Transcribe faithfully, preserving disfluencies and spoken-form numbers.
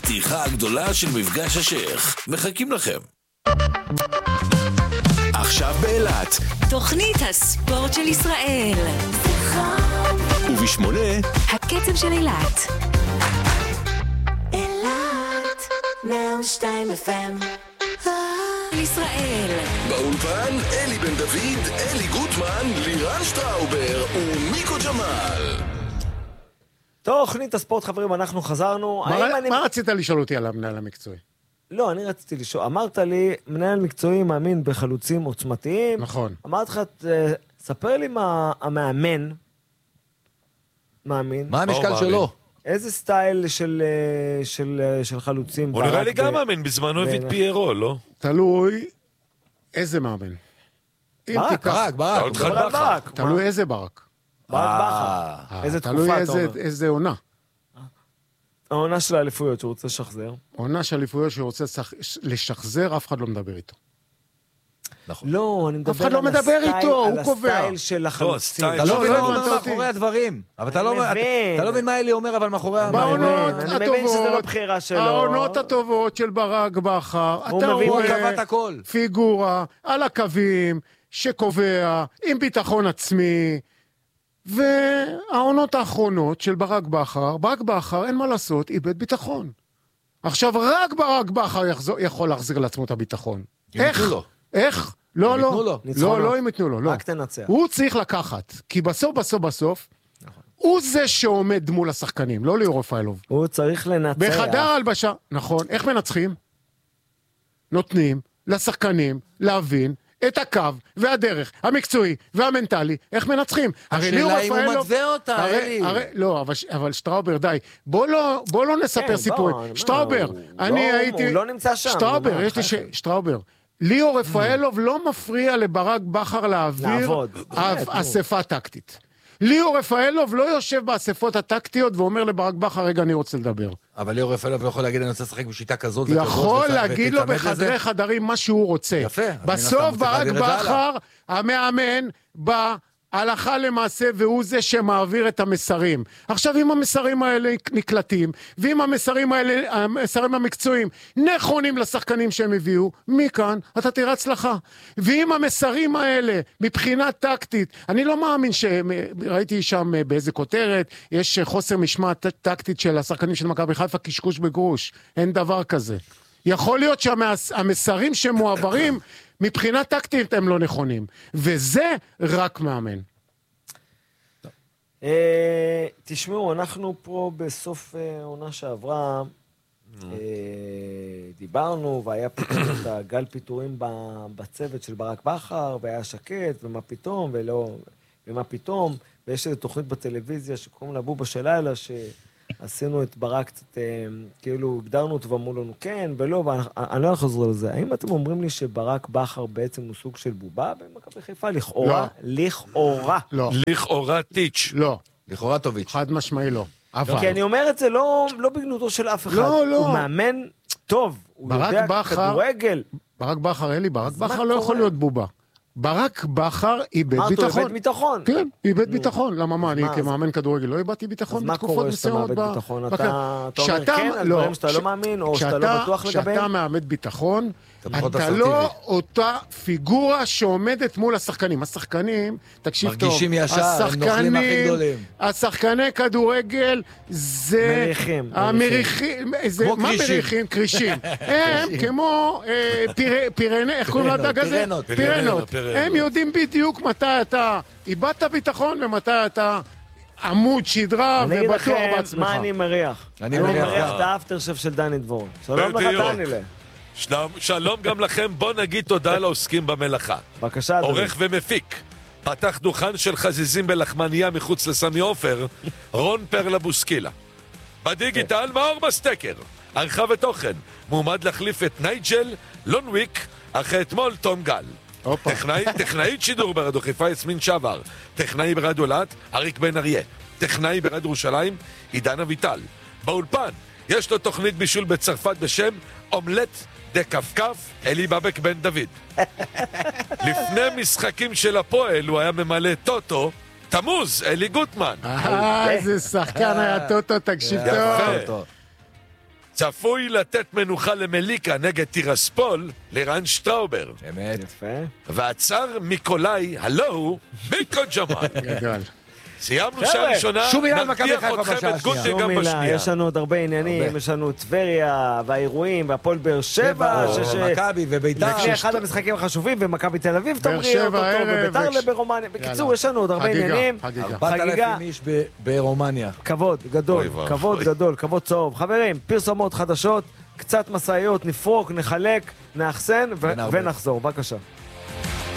הפתיחה הגדולה של מפגש השייח. מחכים לכם. עכשיו באילת, תוכנית הספורט של ישראל. ובשמונה, הקצב של אילת. אילת, מאה ושתיים אף אם. ישראל. באולפן אלי בן דוד, אלי גוטמן, לירן שטראובר ומיקו ג'מאל. תוכנית הספורט, חברים, אנחנו חזרנו. מה, אני... מה רצית לשאול אותי על המנהל המקצועי? לא, אני רציתי לשאול. אמרת לי, מנהל מקצועי מאמין בחלוצים עוצמתיים. נכון. אמרתי לך, ספר לי מה המאמן מאמין. מה המשקל שלו? איזה סטייל של, של, של חלוצים? הוא נראה לי גם מאמן, בזמנו הביא את פיירו, לא? תלוי איזה מאמן. ברק, ברק, ברק. תלוי איזה ברק. ברק בכר. איזה תקופה תלוי אתה אומר? איזה עונה. העונה של האליפויות שהוא רוצה לשחזר. עונה של האליפויות שהוא רוצה לשחזר, אף אחד לא מדבר איתו. נכון. לא, אני מדבר אף אחד לא מדבר איתו, הוא קובע. על הסטייל של החלוצים. לא, אתה לא מבין לא, מה לא, אומר מאחורי הדברים. אבל אתה לא מבין. אתה לא מבין מה אלי אומר, אבל מאחורי בעונות אני מבין שזה לא הטובות, בחירה שלו. העונות הטובות של ברק בכר, אתה מבין, הוא רואה קבע את הכל. פיגורה על הקווים שקובע עם ביטחון עצמי, והעונות האחרונות של ברק בכר, ברק בכר אין מה לעשות, איבד ביטחון. עכשיו רק ברק בכר יחזור, יכול להחזיר לעצמו את הביטחון. איך? לו. איך? לא, לא. לו. לא, לא אם יתנו לו, לא. רק תנצח. הוא צריך לקחת, כי בסוף, בסוף, בסוף, הוא זה שעומד מול השחקנים, לא ליאור רפאלוב. הוא צריך לנצח. בחדר הלבשה, נכון, איך מנצחים? נותנים לשחקנים להבין את הקו והדרך המקצועי והמנטלי, איך מנצחים. השאלה אם הוא מתווה אותה, הרי, אלי. הרי, לא, אבל, אבל שטראובר, די. בוא לא, בוא לא נספר כן, סיפורים. בוא, שטראובר, הוא אני לא, הייתי... הוא לא נמצא שם. שטראובר, מה, יש לי ש... שטראובר. ליאור רפאלוב לא מפריע לברק בכר להעביר לעבוד. באמת, אספה טקטית. ליאור רפאלוב לא יושב באספות הטקטיות ואומר לברק בכר, רגע, אני רוצה לדבר. אבל ליאור רפאלוב לא יכול להגיד, אני רוצה לשחק בשיטה כזאת וכזאת. יכול להגיד לו בחדרי חדרים מה שהוא רוצה. יפה. בסוף ברק בכר, המאמן, בא הלכה למעשה, והוא זה שמעביר את המסרים. עכשיו, אם המסרים האלה נקלטים, ואם המסרים האלה, המסרים המקצועיים, נכונים לשחקנים שהם הביאו, מכאן אתה תראה הצלחה. ואם המסרים האלה, מבחינה טקטית, אני לא מאמין שראיתי שם באיזה כותרת, יש חוסר משמעת טקטית של השחקנים של מכבי חיפה, קשקוש בגרוש. אין דבר כזה. יכול להיות שהמסרים שמועברים, מבחינה טקטית הם לא נכונים. וזה רק מאמן. תשמעו, אנחנו פה בסוף עונה שעברה, דיברנו, והיה פתאום את הגל פיטורים בצוות של ברק בכר, והיה שקט, ומה פתאום, ולא, ומה פתאום, ויש איזו תוכנית בטלוויזיה שקוראים לה בובה של לילה, שעשינו את ברק קצת, כאילו הגדרנו אותו ואמרו לנו כן ולא, ואני לא אחזור לזה. האם אתם אומרים לי שברק בכר בעצם הוא סוג של בובה במכבי חיפה? לכאורה? לכאורה. לא. לכאורה טיץ'. לא. לכאורה טוביץ'. חד משמעי לא. אבל... כי אני אומר את זה לא, לא בגנותו של אף אחד. לא, לא. הוא מאמן טוב. הוא יודע כדורגל. ברק בכר, אלי, ברק בכר לא יכול להיות בובה. ברק בכר איבד ביטחון. אמרת, הוא איבד ביטחון. כן, איבד ביטחון. למה מה, אני כמאמן כדורגגל לא איבדתי ביטחון בתקופות מסוימות. אז מה קורה שאתה מאבד ביטחון? אתה אומר כן על דברים שאתה לא מאמין, או שאתה לא בטוח לגביהם? כשאתה מאבד ביטחון, אתה לא אותה פיגורה שעומדת מול השחקנים. השחקנים, תקשיב טוב, מרגישים ישר, הם נוכלים הכי גדולים. השחקני כדורגל זה... מריחים. המריחים. מה מריחים? קרישים. הם כמו פירנה, איך קוראים לדג הזה? פירנות. הם יודעים בדיוק מתי אתה איבדת ביטחון ומתי אתה עמוד שדרה ובטוח בעצמך. אני אגיד לכם מה אני מריח. אני מריח את האפטר שף של דני דבורן. שלום לך דניאל. שלום גם לכם, בוא נגיד תודה לעוסקים במלאכה. בבקשה אדוני. עורך ומפיק. פתח דוכן של חזיזים בלחמניה מחוץ לסמי עופר, רון פרלה בוסקילה. בדיגיטל מאור בסטקר. ערכה ותוכן. מועמד להחליף את נייג'ל לונוויק אחרי אתמול תום גל. טכנאית שידור ברדיו חיפה יסמין שבר. טכנאי ברדיו אילת אריק בן אריה. טכנאי ברדיו ירושלים עידן אביטל. באולפן יש לו תוכנית בישול בצרפת בשם אומלט דה קפקף אלי בבק בן דוד. לפני משחקים של הפועל הוא היה ממלא טוטו תמוז אלי גוטמן. אה, איזה שחקן היה טוטו, תקשיב טוב. צפוי לתת מנוחה למליקה נגד טירספול לירן שטראובר. אמת. יפה. והצר מיקולאי, הלו הוא מיקו ג'מאל. גדול. סיימנו שעה ראשונה, שום מילה על מכבי נרתיח חיפה אתכם בשעה את גוטה השנייה. שום גם מילה, בשנייה. יש לנו עוד הרבה עניינים, הרבה. יש לנו טבריה והאירועים והפועל באר שבע, שבע, שש- מכבי וביתר. לפני אחד המשחקים החשובים, ומכבי תל אביב באר תמריא שבע אותו, הערב, וביתר וכש- לברומניה. בקיצור, יאללה. יש לנו עוד הרבה חגיגה, עניינים. חגיגה. ארבעת חגיגה. אלפים איש ב- ברומניה. כבוד גדול, אוי ואבוי. כבוד גדול, כבוד צהוב. חברים, פרסומות חדשות, קצת מסעיות, נפרוק, נחלק, נאחסן ו- ונערבב. ונחזור. בבקשה.